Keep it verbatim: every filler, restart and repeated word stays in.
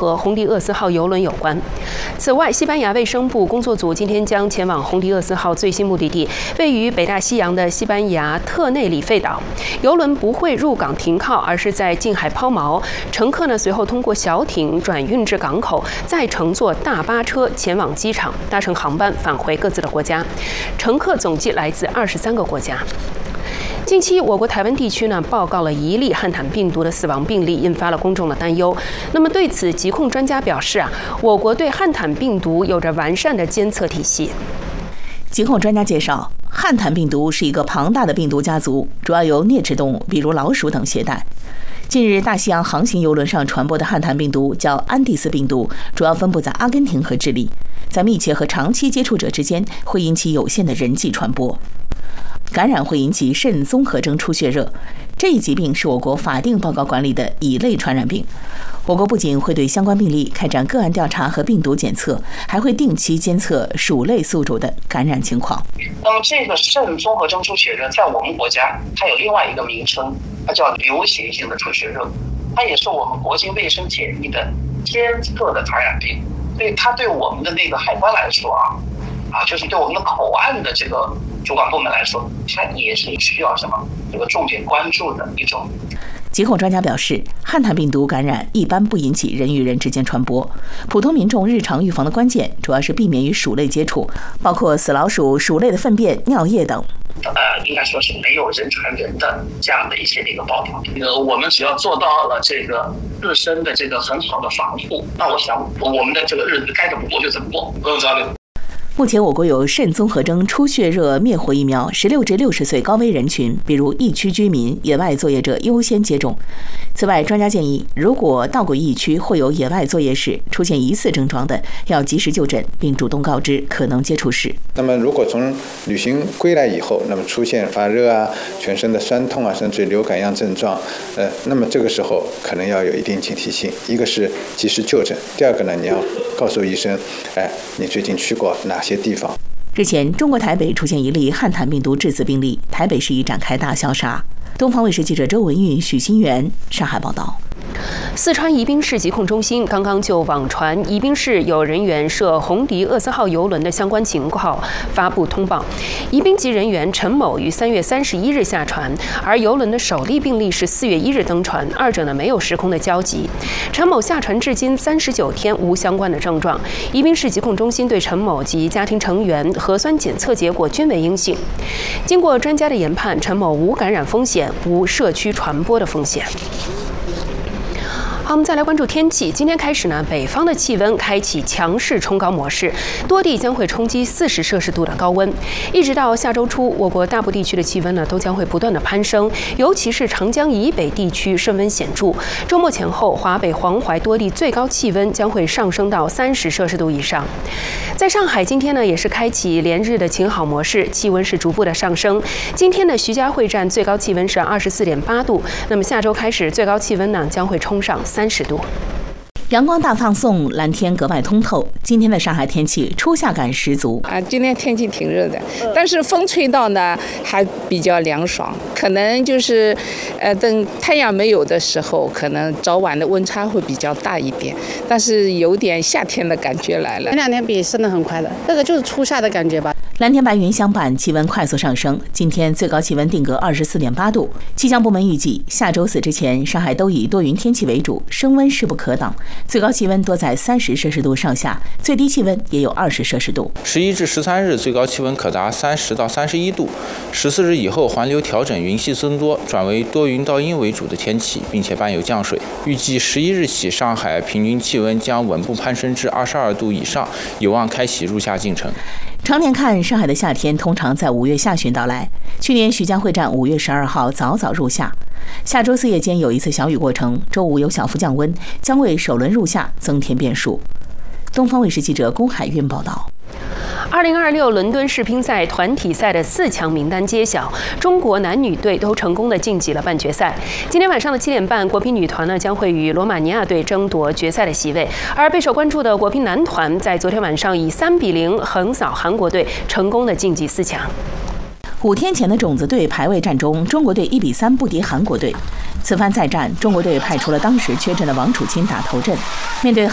和洪迪厄斯号邮轮有关。此外，西班牙卫生部工作组今天将前往洪迪厄斯号最新目的地，位于北大西洋的西班牙特内里费岛。邮轮不会入港停靠，而是在近海抛锚。乘客呢随后通过小艇转运至港口，再乘坐大巴车前往机场，搭乘航班返回各自的国家。乘客总计来自二十三个国家。近期，我国台湾地区呢报告了一例汉坦病毒的死亡病例，引发了公众的担忧。那么对此，疾控专家表示啊，我国对汉坦病毒有着完善的监测体系。 疾控专家介绍，汉坦病毒是一个庞大的病毒家族，主要由啮齿动物，比如老鼠等携带。近日，大西洋航行邮轮上传播的汉坦病毒叫安第斯病毒，主要分布在阿根廷和智利，在密切和长期接触者之间会引起有限的人际传播。感染会引起肾综合征出血热，这一疾病是我国法定报告管理的乙类传染病。我国不仅会对相关病例开展个案调查和病毒检测，还会定期监测鼠类宿主的感染情况。 那么，这个肾综合征出血热在我们国家它有另外一个名称，它叫流行性的出血热，它也是我们国际卫生检疫的监测的传染病，所以它对我们的那个海关来说啊。啊，就是对我们的口岸的这个主管部门来说，它也是需要什么这个重点关注的一种。 疾控专家表示，汉坦病毒感染一般不引起人与人之间传播，普通民众日常预防的关键主要是避免与鼠类接触，包括死老鼠、鼠类的粪便、尿液等。 呃，应该说是没有人传人的这样的一些的一个报道。呃，我们只要做到了这个自身的这个很好的防护，那我想我们的这个日子该怎么过就怎么过，不用焦虑。 目前，我国有肾综合征出血热灭活疫苗，十六至六十岁高危人群，比如疫区居民、野外作业者优先接种。此外，专家建议，如果到过疫区或有野外作业时出现疑似症状的，要及时就诊，并主动告知可能接触史。 那么，如果从旅行归来以后，那么出现发热啊、全身的酸痛啊，甚至流感样症状，呃，那么这个时候可能要有一定警惕性。一个是及时就诊，第二个呢，你要告诉医生，哎，你最近去过哪些地方？ 日前，中国台北出现一例汉坦病毒致死病例，台北市已展开大消杀。东方卫视记者周文玉、许新元上海报道。 四川宜宾市疾控中心刚刚就网传宜宾市有人员涉洪迪厄斯号邮轮的相关情况发布通报。宜宾籍人员陈某于三月三十一日下船，而邮轮的首例病例是四月一日登船，二者呢没有时空的交集。陈某下船至今三十九天无相关的症状。宜宾市疾控中心对陈某及家庭成员核酸检测结果均为阴性。经过专家的研判，陈某无感染风险，无社区传播的风险。好，我们再来关注天气。今天开始呢，北方的气温开启强势冲高模式，多地将会冲击四十摄氏度的高温。一直到下周初，我国大部地区的气温呢都将会不断的攀升，尤其是长江以北地区升温显著。周末前后，华北、黄淮多地最高气温将会上升到三十摄氏度以上。在上海，今天呢也是开启连日的晴好模式，气温是逐步的上升。今天的徐家汇站最高气温是二十四点八度，那么下周开始最高气温呢将会冲上三十度。 阳光大放送，蓝天格外通透。今天的上海天气初夏感十足啊！今天天气挺热的，但是风吹到呢还比较凉爽。可能就是，呃，等太阳没有的时候，可能早晚的温差会比较大一点，但是有点夏天的感觉来了。 前两天比升得很快的，这个就是初夏的感觉吧。 蓝天白云相伴，气温快速上升。今天最高气温定格二十四点八度。气象部门预计，下周四之前，上海都以多云天气为主，升温势不可挡。最高气温多在三十摄氏度上下，最低气温也有二十摄氏度。 十一至十三日最高气温可达三十到三十一度。十四日以后环流调整，云系增多，转为多云到阴为主的天气，并且伴有降水。预计十一日起，上海平均气温将稳步攀升至二十二度以上，有望开启入夏进程。 常年看，上海的夏天通常在五月下旬到来。去年徐家汇站五月十二号早早入夏，下周四夜间有一次小雨过程，周五有小幅降温，将为首轮入夏增添变数。东方卫视记者龚海运报道。 二零二六伦敦世乒赛团体赛的四强名单揭晓，中国男女队都成功的晋级了半决赛。今天晚上的七点半，国乒女团呢将会与罗马尼亚队争夺决赛的席位，而备受关注的国乒男团在昨天晚上以三比零横扫韩国队，成功的晋级四强。 五天前的种子队排位战中，中国队一比三不敌韩国队。此番再战，中国队派出了当时缺阵的王楚钦打头阵，面对